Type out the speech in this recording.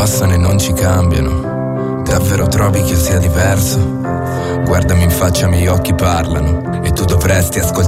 passano e non ci cambiano. Davvero trovi che io sia diverso? Guardami in faccia, i miei occhi parlano e tu dovresti ascoltare